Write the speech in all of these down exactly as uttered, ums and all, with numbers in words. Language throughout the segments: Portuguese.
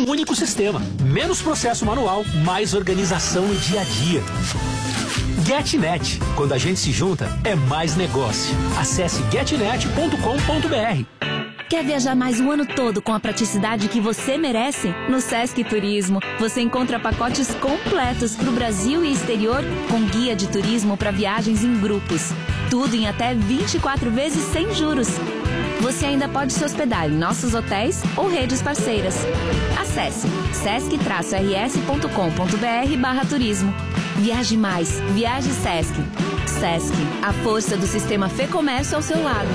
um único sistema. Menos processo manual, mais organização no dia a dia. GetNet. Quando a gente se junta, é mais negócio. Acesse getnet ponto com ponto br. Quer viajar mais o ano todo com a praticidade que você merece? No Sesc Turismo, você encontra pacotes completos para o Brasil e exterior, com guia de turismo para viagens em grupos. Tudo em até vinte e quatro vezes sem juros. Você ainda pode se hospedar em nossos hotéis ou redes parceiras. Acesse sesc r s ponto com ponto br barra turismo. Viaje mais, viaje Sesc. Sesc, a força do sistema Fê Comércio ao seu lado.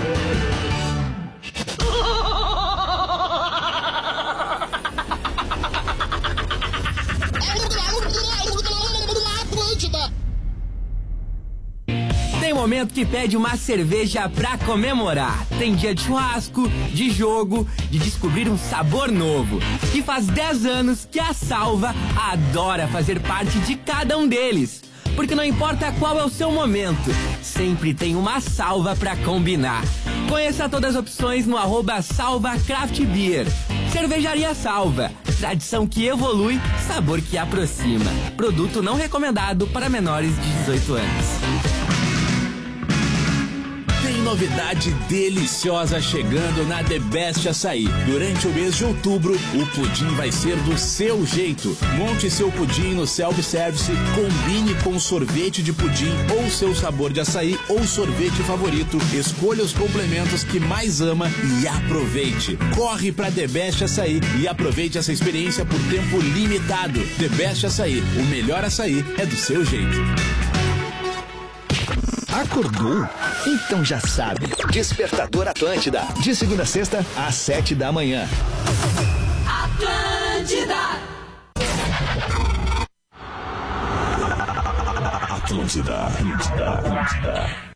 Tem momento que pede uma cerveja pra comemorar. Tem dia de churrasco, de jogo, de descobrir um sabor novo. E faz dez anos que a Salva adora fazer parte de cada um deles. Porque não importa qual é o seu momento, sempre tem uma Salva pra combinar. Conheça todas as opções no arroba Salva Craft Beer. Cervejaria Salva, tradição que evolui, sabor que aproxima. Produto não recomendado para menores de dezoito anos. Tem novidade deliciosa chegando na The Best Açaí. Durante o mês de outubro, o pudim vai ser do seu jeito. Monte seu pudim no self-service, combine com sorvete de pudim ou seu sabor de açaí ou sorvete favorito. Escolha os complementos que mais ama e aproveite. Corre pra The Best Açaí e aproveite essa experiência por tempo limitado. The Best Açaí, o melhor açaí é do seu jeito. Acordou? Então já sabe. Despertador Atlântida. De segunda a sexta, às sete da manhã. Atlântida. Atlântida, Atlântida, Atlântida.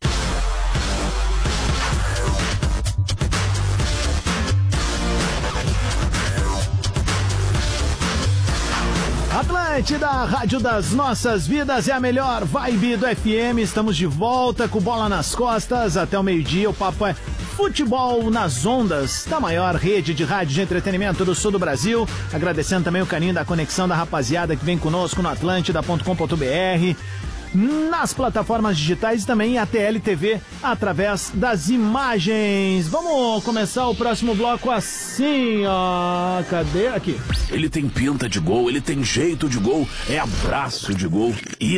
Atlântida, rádio das nossas vidas, é a melhor vibe do F M. Estamos de volta com bola nas costas até o meio-dia. O papo é futebol nas ondas da maior rede de rádio de entretenimento do sul do Brasil. Agradecendo também o carinho da conexão da rapaziada que vem conosco no atlântida ponto com ponto br, nas plataformas digitais e também a T L T V através das imagens. Vamos começar o próximo bloco assim, ó. Cadê? Aqui. Ele tem pinta de gol, ele tem jeito de gol, é abraço de gol.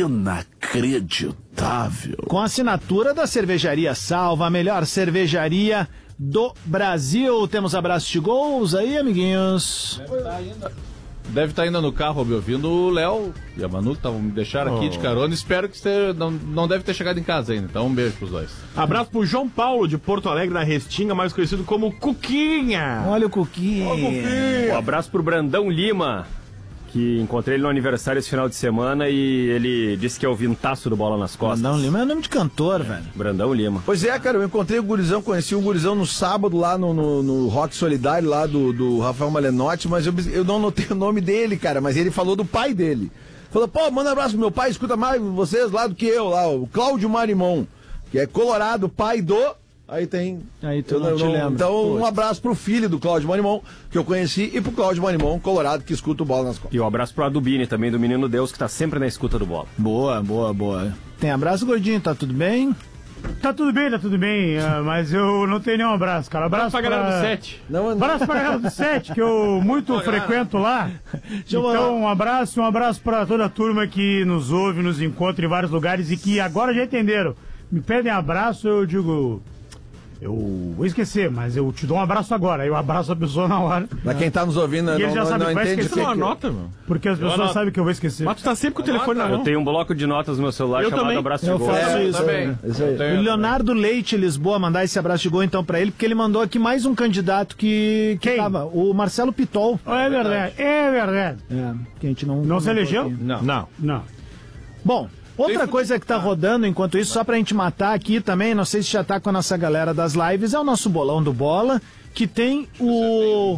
Inacreditável. Com a assinatura da Cervejaria Salva, a melhor cervejaria do Brasil. Temos abraço de gols aí, amiguinhos. Deve estar ainda, deve estar ainda no carro me ouvindo o Léo e a Manu, que me deixaram aqui oh. de carona. Espero que esteja, não, não deve ter chegado em casa ainda. Então um beijo pros dois. Abraço pro João Paulo de Porto Alegre, na Restinga, mais conhecido como Cuquinha. Olha o Cuquinha. Olha o Cuquinha. Um abraço pro Brandão Lima, que encontrei ele no aniversário esse final de semana e ele disse que é o vintaço do Bola nas Costas. Brandão Lima é nome de cantor, é. velho. Brandão Lima. Pois é, cara, eu encontrei o gurizão, conheci o gurizão no sábado lá no, no, no Rock Solidário, lá do, do Rafael Malenotti, mas eu, eu não notei o nome dele, cara, mas ele falou do pai dele. Falou, pô, manda um abraço pro meu pai, escuta mais vocês lá do que eu, lá, o Cláudio Marimon, que é colorado, pai do... Aí tem... Aí tu eu não, não te lembra. Então, Putz. um abraço pro filho do Cláudio Marimon, que eu conheci, e pro Cláudio Marimon, colorado, que escuta o Bola nas Costas. E um abraço pro Adubini também, do Menino Deus, que tá sempre na escuta do Bola. Boa, boa, boa. Tem abraço, gordinho, tá tudo bem? Tá tudo bem, tá tudo bem, uh, mas eu não tenho nenhum abraço, cara. Abraço pra, pra galera do sete. Não, não. Abraço pra galera do sete, que eu muito frequento lá. Então, um abraço, um abraço pra toda a turma que nos ouve, nos encontra em vários lugares e que agora já entenderam. Me pedem abraço, eu digo... Eu vou esquecer, mas eu te dou um abraço agora. Eu abraço a pessoa na hora. Mas quem tá nos ouvindo e não, ele já não, sabe não que vai entende esquecer. que Uma que... nota, meu. Porque as pessoas sabem que eu vou esquecer. Mas tu tá sempre com o telefone na mão. Eu tenho um bloco de notas no meu celular eu chamado também. Abraço de eu Gol. Faço é, isso, também. Isso aí. O Leonardo Leite, Lisboa, mandar esse abraço de gol então pra ele, porque ele mandou aqui mais um candidato que, que Quem? tava, o Marcelo Pitol. Oh, é verdade, é verdade. É, que a gente não... Não se elegeu? Aqui. Não. Não. Não. Bom... Outra coisa que tá rodando enquanto isso, só pra gente matar aqui também, não sei se já tá com a nossa galera das lives, é o nosso bolão do Bola, que tem o...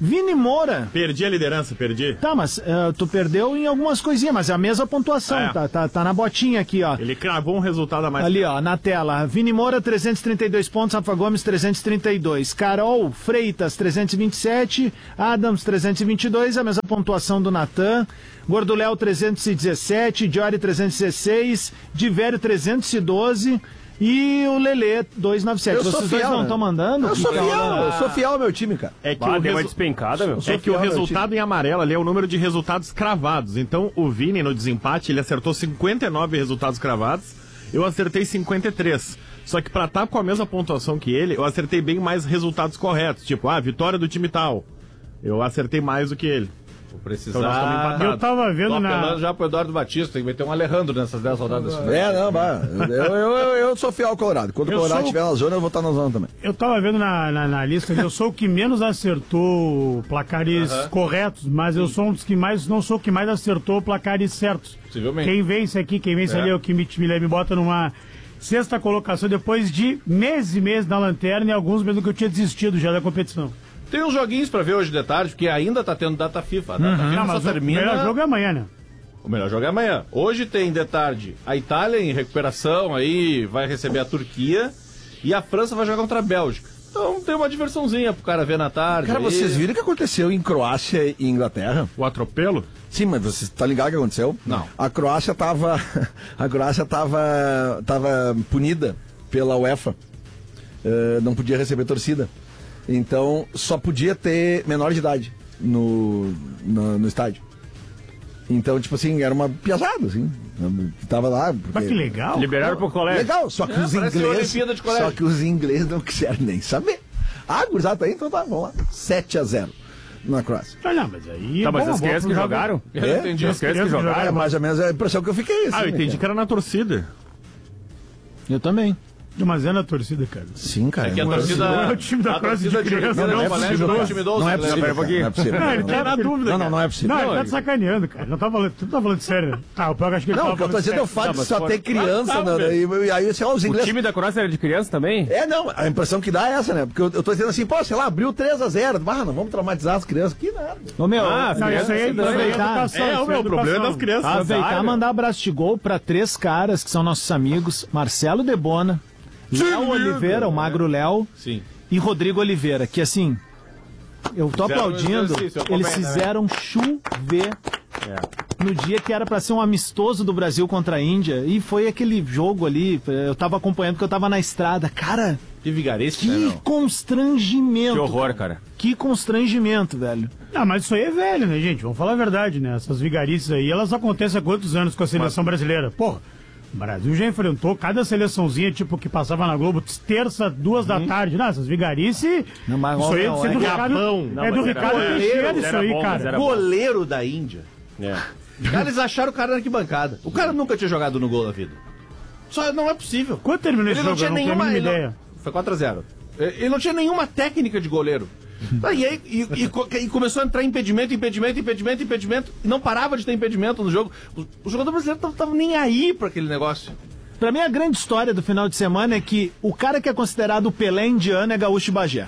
Vini Moura. Perdi a liderança, perdi. Tá, mas uh, tu perdeu em algumas coisinhas, mas é a mesma pontuação, é. tá, tá, tá na botinha aqui, ó. Ele cravou um resultado a mais. Ali, ó, na tela. Vini Moura, trezentos e trinta e dois pontos, Rafa Gomes, trezentos e trinta e dois. Carol Freitas, trezentos e vinte e sete. Adams, trezentos e vinte e dois, a mesma pontuação do Natan. Gordoléu, trezentos e dezessete. Diori, trezentos e dezesseis. Divério, trezentos e doze. E o Lelê, duzentos e noventa e sete. Vocês dois não estão mandando? Eu sou então, fiel, ah, eu sou fiel ao meu time, cara. É que ah, o deu resu... uma despencada, meu. É que o resultado em amarelo ali é o número de resultados cravados. Então, o Vini, no desempate, ele acertou cinquenta e nove resultados cravados. Eu acertei cinquenta e três. Só que pra estar com a mesma pontuação que ele, eu acertei bem mais resultados corretos. Tipo, ah, vitória do time tal. Eu acertei mais do que ele. Vou precisar. Então, eu tava vendo Tô na. apelando já pro Eduardo Batista, tem que meter um Alejandro nessas dez rodadas. É, não, vai. Eu, eu, eu, eu sou fiel ao Colorado. Quando o Colorado sou... estiver na zona, eu vou estar na zona também. Eu tava vendo na, na, na lista que eu sou o que menos acertou placares uh-huh. corretos, mas eu sou um dos que mais, não sou o que mais acertou placares certos. Possivelmente. Quem vence aqui, quem vence é. ali é o que me, me, me bota numa sexta colocação depois de meses e meses na lanterna e alguns mesmo que eu tinha desistido já da competição. Tem uns joguinhos pra ver hoje de tarde, porque ainda tá tendo data FIFA. A data uhum. FIFA não, só mas termina... O melhor jogo é amanhã, né? O melhor jogo é amanhã. Hoje tem de tarde a Itália em recuperação, aí vai receber a Turquia, e a França vai jogar contra a Bélgica. Então tem uma diversãozinha pro cara ver na tarde. Cara, aí... vocês viram o que aconteceu em Croácia e Inglaterra? O atropelo? Sim, mas você tá ligado o que aconteceu? Não. A Croácia tava... A Croácia tava... tava punida pela UEFA. Uh, não podia receber torcida. Então, só podia ter menor de idade no, no, no estádio. Então, tipo assim, era uma piazada, assim. Tava lá. Porque... Mas que legal. Liberaram pro colégio. Legal, só que é, os ingleses. Só que os ingleses não quiseram nem saber. Ah, gurizada, tá aí, então tá, vamos lá. sete a zero na Croácia. Ah, não, mas aí. Tá, é mas bom, as crianças que jogaram? Eu é? entendi. As crianças que jogaram. É mais ou menos a impressão que eu fiquei. Assim, ah, eu entendi né, que era na torcida. Eu também. Mas é na torcida, cara. Sim, cara. É que a torcida... Não é o time da Croácia de criança, não. Não é possível, não é possível, não é possível. Não, ele tá na dúvida. Não, não, não é possível. Não, ele tá te sacaneando, cara. Não tá falando, tu não tá falando sério. Ah, o pior que acho que ele Não, o que eu tô dizendo é o fato de só ter criança, e aí, sei lá, os ingleses... O time da Croácia era de criança também? É, não, a impressão que dá é essa, né? Porque eu, eu tô dizendo assim, pô, sei lá, abriu três a zero. Ah, não vamos traumatizar as crianças. Que nada. Ô, meu, ah, não, isso aí é educação. É, o meu problema das crianças. Aproveitar, mandar abraço de gol pra três caras que são nossos amigos: Marcelo Debona, Léo Oliveira, o Magro Léo, Sim. e Rodrigo Oliveira, que assim, eu tô fizeram aplaudindo, eles fizeram chover é. no dia que era pra ser um amistoso do Brasil contra a Índia, e foi aquele jogo ali, eu tava acompanhando porque eu tava na estrada, cara, que vigarista, que né, constrangimento. Que horror, cara. Que constrangimento, velho. Ah, mas isso aí é velho, né, gente? Vamos falar a verdade, né? Essas vigarices aí, elas acontecem há quantos anos com a seleção mas... brasileira? Porra. O Brasil já enfrentou cada seleçãozinha, tipo, que passava na Globo, terça, duas hum. da tarde. Não, essas vigarices. Não, mas isso aí não, é, é do do Ricardo. Não, é do Ricardo Teixeira, isso aí, bom, cara. Goleiro da Índia. É. Cara, eles acharam o cara na arquibancada. O cara nunca tinha jogado no gol na vida. Só não é possível. Quanto terminou esse ele jogo? Não tinha eu não nenhuma tenho ideia. ideia. Foi quatro a zero. Ele não tinha nenhuma técnica de goleiro. E aí e, e, e começou a entrar impedimento, impedimento, impedimento, impedimento. E não parava de ter impedimento no jogo. O, o jogador brasileiro não tava nem aí pra aquele negócio. Pra mim, a grande história do final de semana é que o cara que é considerado o Pelé indiano é Gaúcho Bagé.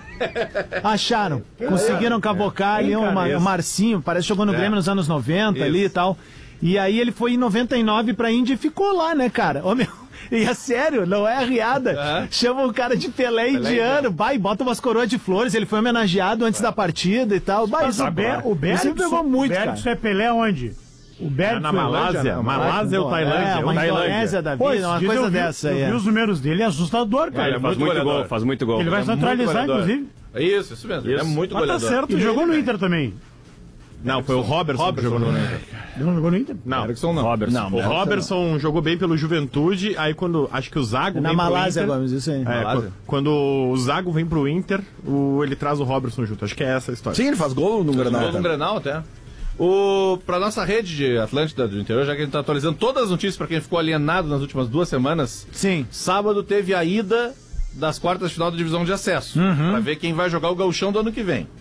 Acharam. Conseguiram cavocar ali o Mar, Marcinho, parece que jogou no é. Grêmio nos anos noventa Isso. ali e tal. E aí ele foi em noventa e nove pra Índia e ficou lá, né, cara? Ô, meu... E é sério, não é arriada. Uhum. Chama o cara de Pelé, Pelé indiano, vai, bota umas coroas de flores, ele foi homenageado antes da partida e tal. Bah, isso, o Bergson pegou muito, cara. Isso é Pelé onde? O Bergson, na Malásia, não, Malásia ou Tailândia? É, uma Indonésia da vida, uma coisa eu vi, dessa eu aí. Eu vi os números dele, é assustador, cara. Ele faz muito, muito gol, faz muito gol. Ele vai centralizar, inclusive. Isso, isso mesmo, isso. É muito Mas goleador. Tá certo, ele jogou no Inter também. Não, foi o Robertson, Robertson que jogou no Inter. Ele não jogou no Inter? Não, Erickson não. Robertson. não o Robertson não. jogou bem pelo Juventude, aí quando, acho que o Zago é vem na Malásia, pro Inter... Gomes, isso aí. É, Malásia. Quando o Zago vem pro Inter, o, ele traz o Robertson junto. Acho que é essa a história. Sim, ele faz gol no Grenal. Gol no Grenal até. O, pra nossa rede de Atlântida do interior, já que a gente tá atualizando todas as notícias pra quem ficou alienado nas últimas duas semanas. Sim. Sábado teve a ida das quartas de final da divisão de acesso. Uhum. Pra ver quem vai jogar o gauchão do ano que vem.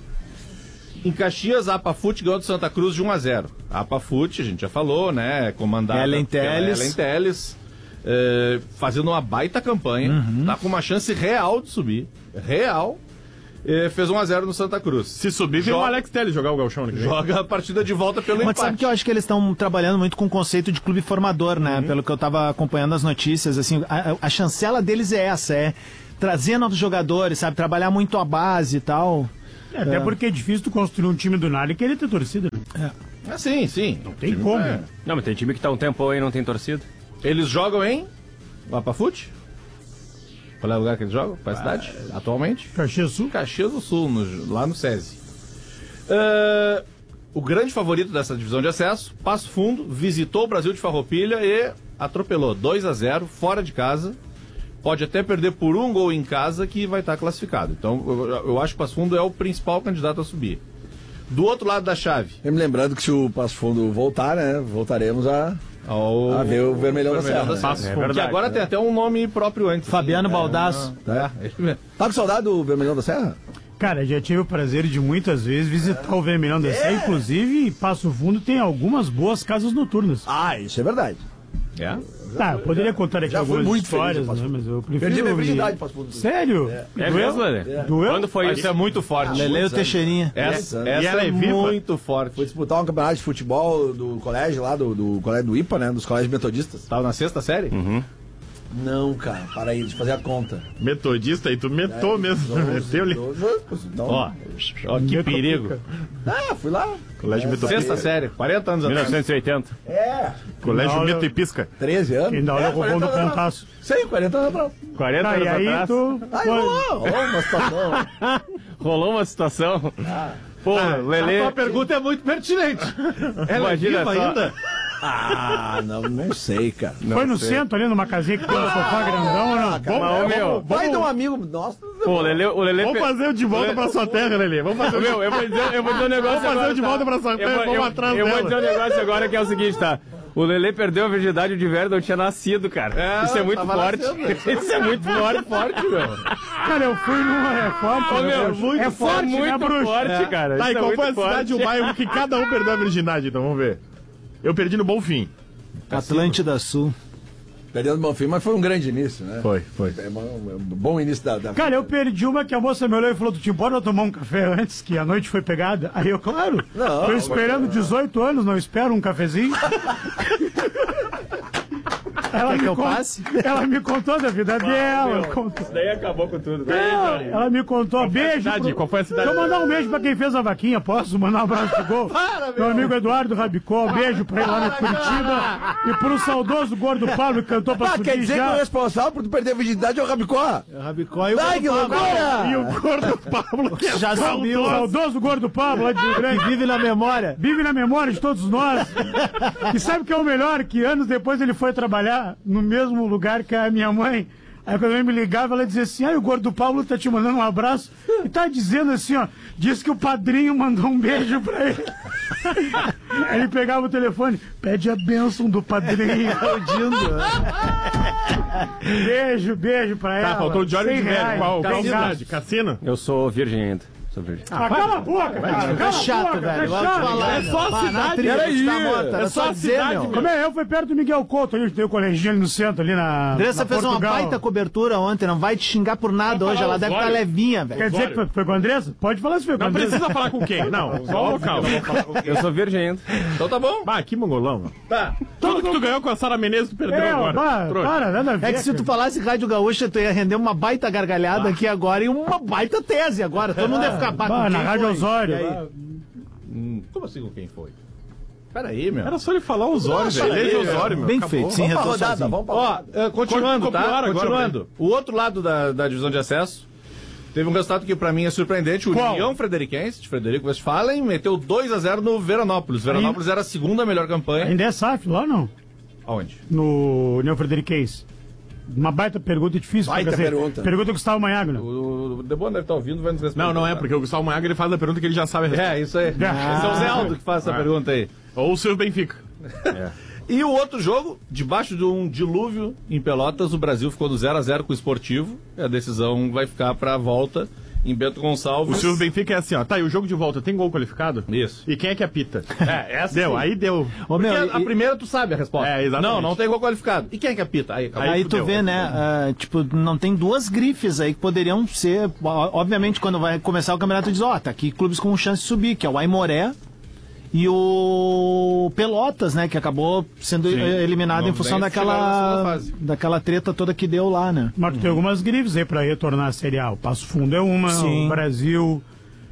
Em Caxias, a Apafute ganhou do Santa Cruz de um a zero. A Apafute, a gente já falou, né? Comandada Ellen pela Telles. Ellen Telles, é, fazendo uma baita campanha. Uhum. Tá com uma chance real de subir. Real. E fez um a zero no Santa Cruz. Se subir, vem o Alex Telles jogar o Gauchão. Né? Joga a partida de volta pelo Mas empate. sabe que eu acho que eles estão trabalhando muito com o conceito de clube formador, né? Uhum. Pelo que eu tava acompanhando as notícias, assim, a, a chancela deles é essa, é trazer novos jogadores, sabe? Trabalhar muito a base e tal. É, até é. porque é difícil tu construir um time do nada e querer ter torcida. É. Ah, sim, sim. Não tem como. É. Não, mas tem time que tá um tempo aí e não tem torcida. Eles jogam em Lapafute? Qual é o lugar que eles jogam? Qual é a cidade? Ah, atualmente? Caxias do Sul. Caxias do Sul, no, lá no SESI. Uh, o grande favorito dessa divisão de acesso, Passo Fundo, visitou o Brasil de Farroupilha e atropelou dois a zero, fora de casa. Pode até perder por um gol em casa que vai estar classificado. Então, eu, eu acho que o Passo Fundo é o principal candidato a subir. Do outro lado da chave. Me lembrando que se o Passo Fundo voltar, né, voltaremos a... Oh, a ver o Vermelhão, o Vermelhão da Serra. Da Serra. É verdade, que agora é. tem até um nome próprio antes. Fabiano assim, Baldasso. É, é. É. Tá com saudade do Vermelhão da Serra? Cara, já tive o prazer de muitas vezes visitar é. o Vermelhão da é. Serra. Inclusive, Passo Fundo tem algumas boas casas noturnas. Ah, isso é verdade. É? Tá, eu poderia contar aqui já algumas muito histórias, né? Mas eu prefiro... Perdi minha virgindade, Passo Fundo. Sério? É, é mesmo, Lelê? Doeu? Quando foi isso? Isso é muito forte. Lelê o Teixeirinha. Essa, essa essa ela é, é muito forte. Foi disputar um campeonato de futebol do colégio lá, do, do colégio do I P A, né? Dos colégios metodistas. Tava na sexta série? Uhum. Não, cara, para aí, deixa eu fazer a conta. Metodista, e tu metou é, mesmo. Meteu ali. Ó, ó, que perigo. Ah, fui lá. Colégio é, Metodista. Sexta série, quarenta anos atrás. mil novecentos e oitenta. É. Colégio Meto e Pisca. treze anos. Ainda olha o gol do Pontaço. Sei, quarenta anos atrás. quarenta ah, anos e aí atrás. Tu... Aí rolou, rolou uma situação. Rolou uma situação. Ah. Pô, ah, Lelê... A tua pergunta é muito pertinente. Ela Imagina é viva só... ainda? Ah, não, não sei, cara. Não Foi no sei. centro ali, numa casinha que tem um sofá grandão ou não? Ah, cara, vamos, vamos, meu, vai vamos... de um amigo nosso. Pô, Lelê, o Lelê... Vamos fazer o de volta Lelê... pra sua terra, Lelê. Vamos fazer o... Meu, eu vou dizer, eu vou dizer um negócio Vamos fazer agora, o de volta tá? pra sua terra, eu, vamos eu, atrás eu dela. Eu vou dizer um negócio agora que é o seguinte, tá? O Lelê perdeu a virgindade de velho, não tinha nascido, cara. É, isso é muito forte. Isso é muito forte, forte, meu. Cara, eu fui numa... É forte, Ô, meu, muito é forte, muito né, bruxo? forte, é. cara. Tá, isso e qual é foi a cidade e o bairro que cada um perdeu a virgindade, então, vamos ver. Eu perdi no Bonfim. Atlântida Sul. Perdendo no Bonfim, mas foi um grande início, né? Foi, foi. É um bom início da, da... Cara, eu perdi uma que a moça me olhou e falou, tu te importa tomar um café antes que a noite foi pegada? Aí eu, claro, não, tô esperando mas... dezoito anos, não espero um cafezinho. Ela Quer me que eu cont... passe? Ela me contou da vida dela. Contou... Isso daí acabou com tudo. Não, ela me contou. Qual beijo. Foi a cidade? Pro... Qual foi a cidade? Deixa eu mandar um beijo pra quem fez a vaquinha. Posso mandar um abraço pro gol? Para, meu. meu amigo Eduardo Rabicó. Um beijo pra ele lá na Curitiba. E pro saudoso Gordo Pablo que cantou pra ah, subir quer dizer já. que o responsável por tu perder a virgindade é o Rabicó? É o Rabicó e o Ai, Gordo que Pablo. E o Gordo Pablo que já subiu. O saudoso Gordo Pablo lá de Rio Grande. Que vive na memória. Vive na memória de todos nós. E sabe o que é o melhor? Que anos depois ele foi trabalhar no mesmo lugar que a minha mãe. Aí quando eu me ligava, ela dizia assim, ah, o Gordo Pablo tá te mandando um abraço. E tá dizendo assim, ó, diz que o padrinho mandou um beijo pra ele. Aí ele pegava o telefone, pede a bênção do padrinho. Beijo, beijo pra ela. Tá, faltou o Johnny de velho. Qual, qual cidade? Cassino? Eu sou virgem ainda. Ah, cala a boca, cara. É chato, velho. É chato. Falar, é só a cidade. Peraí. É só a cidade, meu. Como é? Eu fui perto do Miguel Couto, ali, tem o coleginho ali no centro, ali na. Andressa na fez Portugal. uma baita cobertura ontem, não vai te xingar por nada hoje, ela deve estar tá levinha, velho. Quer dizer que foi, foi com a Andressa? Pode falar se foi com a Não Andressa. precisa falar com quem, não. Só o local. Eu sou virgem ainda. Então tá bom. Bah, que mongolão, mano. Tá. Tudo que tu ganhou com a Sara Menezes, tu perdeu É, agora. bah, para, nada a ver. É que se tu falasse Rádio Gaúcha, tu ia render uma baita gargalhada aqui agora e uma baita tese agora. Todo mundo ia ficar Bah, com na quem Rádio foi? Osório. E aí? Hum, como assim com quem foi? Peraí, meu. Era só ele falar Osório, velho. Ele é Osório, meu. Bem Acabou. feito, sim, Vamos pra retou rodada, sozinho. vamos pra Ó, rodada. uh, continuando, Ficou tá? pior agora, Continuando. O outro lado da, da divisão de acesso teve um resultado que pra mim é surpreendente. O Qual? União Frederiquense, de Frederico Westphalen, meteu dois a zero no Veranópolis. Veranópolis era a segunda melhor campanha. Ainda é S A F lá ou não? Aonde? No União Frederiquense. Uma baita pergunta difícil. Baita dizer, pergunta. Pergunta o Gustavo Manhago, né? O, o Debon deve estar ouvindo, vai nos responder. Não, não é, porque o Gustavo Maiaga ele faz a pergunta que ele já sabe a resposta. É, isso aí. Ah. Esse é o Zé Aldo que faz essa Ah. pergunta aí. Ou o seu Benfica. E o outro jogo, debaixo de um dilúvio em Pelotas, o Brasil ficou do zero a zero com o Esportivo. E a decisão vai ficar para a volta em Bento Gonçalves. O Silvio Benfica é assim, ó. Tá, e o jogo de volta tem gol qualificado? Isso. E quem é que apita? É, essa Deu, sim. aí deu. Ô, meu, a, a primeira tu sabe a resposta. É, exatamente. Não, não tem gol qualificado. E quem é que apita? Aí, aí, aí tu deu, vê, né? Uh, tipo, não tem duas grifes aí que poderiam ser. Obviamente, quando vai começar o campeonato, diz: ó, oh, tá aqui clubes com chance de subir, que é o Aimoré e o Pelotas, né? Que acabou sendo Sim. eliminado não, em função daquela, daquela treta toda que deu lá, né? Mas tem algumas grifes aí pra retornar a Série A. O Passo Fundo é uma, Sim. o Brasil.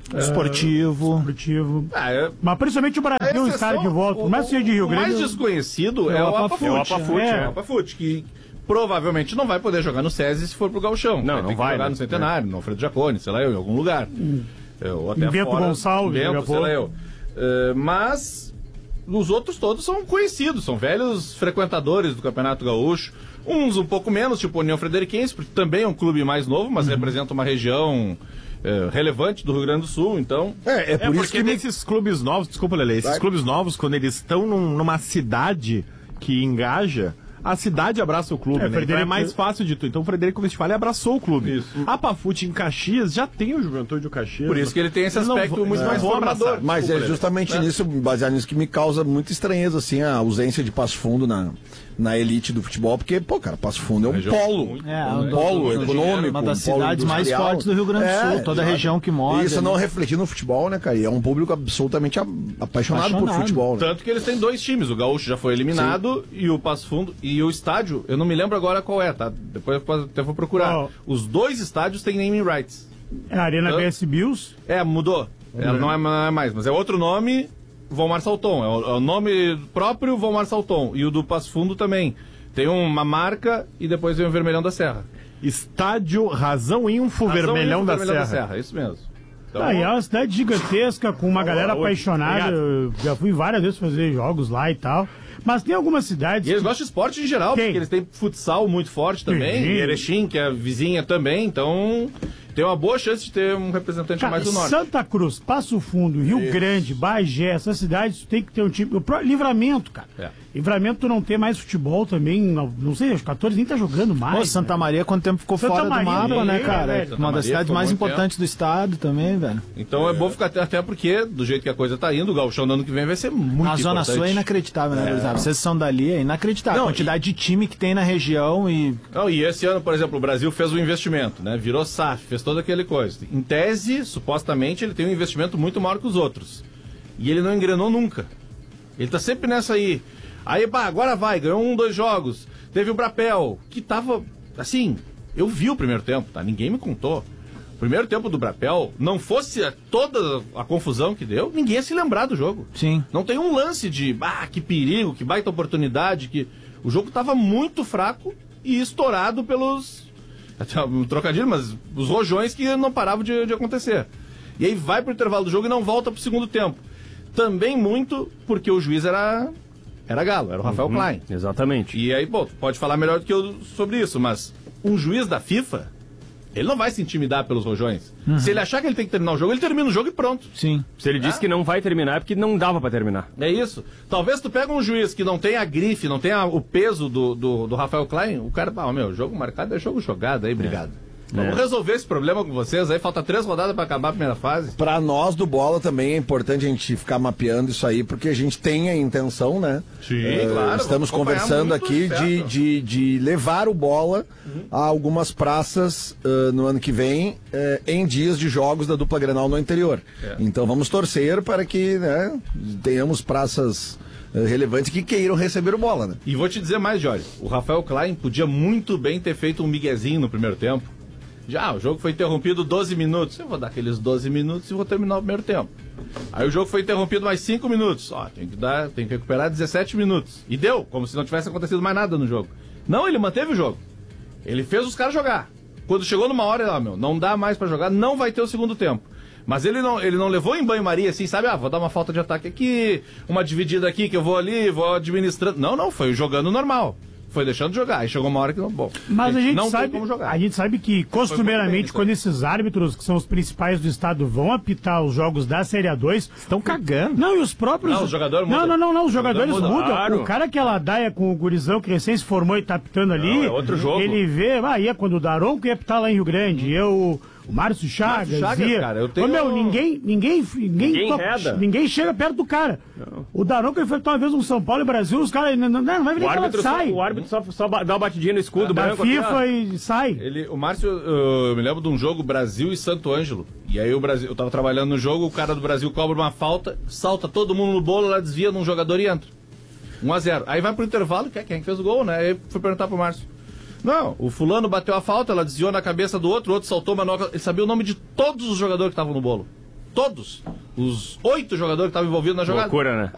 Esportivo. É, esportivo. Ah, é... Mas principalmente o Brasil está de volta. O, mais, de Rio o Grande, mais desconhecido é, é o Apafute. É o Apafute, é. é. o Apafute, que provavelmente não vai poder jogar no SESI se for pro Gauchão. Não, não tem vai. Que jogar né? no Centenário, é. no Alfredo Jaconi, sei lá eu, em algum lugar. Hum. Ou até Bento fora, Gonçalves, Bento, sei lá eu. Uh, mas os outros todos são conhecidos, são velhos frequentadores do Campeonato Gaúcho. Uns um pouco menos, tipo o União Frederiquense, porque também é um clube mais novo, mas uhum. representa uma região... É, relevante do Rio Grande do Sul, então... É, é por é isso que nesses clubes novos, desculpa, Lele, esses Vai. clubes novos, quando eles estão num, numa cidade que engaja, a cidade abraça o clube, é, né? Frederico... Então é mais fácil de tudo. Então o Frederico Westphalen abraçou o clube. Isso. A Pafute em Caxias já tem o Juventude do Caxias. Por isso que ele tem esse aspecto não, muito é, mais formador. Mas desculpa, é justamente é. nisso, baseado nisso, que me causa muita estranheza, assim, a ausência de Passo Fundo na... na elite do futebol, porque, pô, cara, Passo Fundo é um polo, é, um, um polo do, econômico, uma das um polo cidades mais fortes do Rio Grande do Sul, é, toda a região que mora. Isso não refletir no futebol, né, cara? E é um público absolutamente apaixonado, apaixonado. por futebol. Né? Tanto que eles têm dois times, o Gaúcho já foi eliminado Sim. e o Passo Fundo, e o estádio, eu não me lembro agora qual é, tá? Depois eu até vou procurar. Oh. Os dois estádios têm naming rights. É a Arena B S Bills? É, mudou. Uhum. Ela não é, não é mais, mas é outro nome, Valmar Salton. É o, é o nome próprio Valmar Salton. E o do Passo Fundo também. Tem uma marca e depois vem o Vermelhão da Serra. Estádio Razão Info Razão Vermelhão, Info, da, Vermelhão Serra. da Serra. Isso mesmo. Então, ah, e é uma cidade gigantesca, com uma galera apaixonada. Eu já fui várias vezes fazer jogos lá e tal. Mas tem algumas cidades... E eles que... gostam de esporte em geral, tem. porque eles têm futsal muito forte também. Sim. E Erechim, que é vizinha também, então... Tem uma boa chance de ter um representante Cara, mais do norte. Santa Cruz, Passo Fundo, Rio Isso. Grande, Bagé, essas cidades tem que ter um time. Livramento, cara. É. Livramento tu não ter mais futebol também, não, não sei, os quatorze nem tá jogando mais. Pô, Santa né? Maria, quanto tempo ficou Santa fora Maria, do mapa, é, né, cara? É, uma das cidades mais importantes tempo. do estado também, velho. Então é, é bom ficar até, até porque, do jeito que a coisa tá indo, o Gauchão do ano que vem vai ser muito importante. A Zona Sul é inacreditável, né, é. Vocês são dali, é inacreditável. Não, a quantidade e... de time que tem na região e... Não, e esse ano, por exemplo, o Brasil fez um investimento, né? Virou S A F, fez toda aquela coisa. Em tese, supostamente, ele tem um investimento muito maior que os outros. E ele não engrenou nunca. Ele tá sempre nessa aí. Aí, pá, agora vai, ganhou um, dois jogos. Teve o Brapel, que tava, assim, eu vi o primeiro tempo, tá? Ninguém me contou. O primeiro tempo do Brapel, não fosse toda a confusão que deu, ninguém ia se lembrar do jogo. Sim. Não tem um lance de, ah, que perigo, que baita oportunidade, que... O jogo tava muito fraco e estourado pelos... Até um trocadilho, mas os rojões que não paravam de, de acontecer. E aí vai pro intervalo do jogo e não volta pro segundo tempo. Também muito porque o juiz era, era galo, era o Rafael uhum, Klein. Exatamente. E aí, pô, pode falar melhor do que eu sobre isso, mas um juiz da FIFA, ele não vai se intimidar pelos rojões. Uhum. Se ele achar que ele tem que terminar o jogo, ele termina o jogo e pronto. Sim. Se ele é? diz que não vai terminar, é porque não dava pra terminar. É isso. Talvez tu pega um juiz que não tem a grife, não tem a, o peso do, do, do Rafael Klein, o cara, ah, meu, jogo marcado é jogo jogado aí, obrigado. É. Vamos é. resolver esse problema com vocês aí, falta três rodadas pra acabar a primeira fase. Pra nós do Bola também é importante a gente ficar mapeando isso aí, porque a gente tem a intenção, né? Sim, uh, claro. Estamos conversando aqui de, de, de levar o Bola uhum. a algumas praças uh, no ano que vem, uh, em dias de jogos da dupla Grenal no interior. É. Então vamos torcer para que, né, tenhamos praças uh, relevantes que queiram receber o Bola, né? E vou te dizer mais, Jorge, o Rafael Klein podia muito bem ter feito um miguezinho no primeiro tempo. Já, o jogo foi interrompido doze minutos. Eu vou dar aqueles doze minutos e vou terminar o primeiro tempo. Aí o jogo foi interrompido mais cinco minutos. Ó, tem que dar, tem que recuperar dezessete minutos. E deu, como se não tivesse acontecido mais nada no jogo. Não, ele manteve o jogo. Ele fez os caras jogar. Quando chegou numa hora, lá, meu, não dá mais pra jogar, não vai ter o segundo tempo. Mas ele não, ele não levou em banho-maria assim, sabe? Ah, vou dar uma falta de ataque aqui, uma dividida aqui que eu vou ali, vou administrando. Não, não, foi jogando normal. Foi deixando de jogar, aí chegou uma hora que não... Bom, mas a gente, não sabe, tem como jogar. A gente sabe que, costumeiramente, quando esses árbitros, que são os principais do estado, vão apitar os jogos da Série A dois... Estão cagando. Não, e os próprios... Não, os jogadores mudam. Não, não, não, não, os jogadores mudam. mudam. Claro. O cara que ela daia com o gurizão, que recém se formou e tá apitando ali... Não, é outro jogo. Ele vê... Ah, ia quando o Daronco ia apitar lá em Rio Grande, hum. eu... O Márcio Chagas, Márcio Chagas, Zia. cara, eu tenho... Ô, meu, ninguém, ninguém, ninguém, Ninguém toca- reda. ninguém chega perto do cara. Não. O Daronco enfrentou uma vez um São Paulo e Brasil, os caras não, não, não vai vir O nem que ela árbitro, só, sai. o árbitro só, só ba- dá uma batidinha no escudo Da branco. aqui, FIFA ó. e sai. Ele, o Márcio, eu me lembro de um jogo Brasil e Santo Ângelo. E aí o Brasil, eu tava trabalhando no jogo, o cara do Brasil cobra uma falta, salta todo mundo no bolo, ela desvia num jogador e entra. um a zero. Aí vai pro intervalo, que é quem fez o gol, né? Aí fui perguntar pro Márcio. Não, o fulano bateu a falta, ela desviou na cabeça do outro, o outro saltou, mas não... ele sabia o nome de todos os jogadores que estavam no bolo. Todos. Os oito jogadores que estavam envolvidos na jogada. Loucura, né?